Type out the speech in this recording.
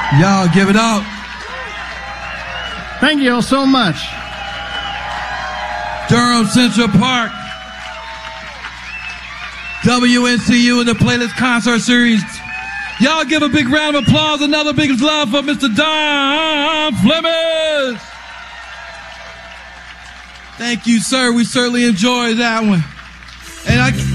Y'all give it up. Thank you all so much. Durham Central Park. WNCU in the Playlist Concert Series. Y'all give a big round of applause, another big love for Mr. Don Fleming. Thank you, sir. We certainly enjoyed that one. And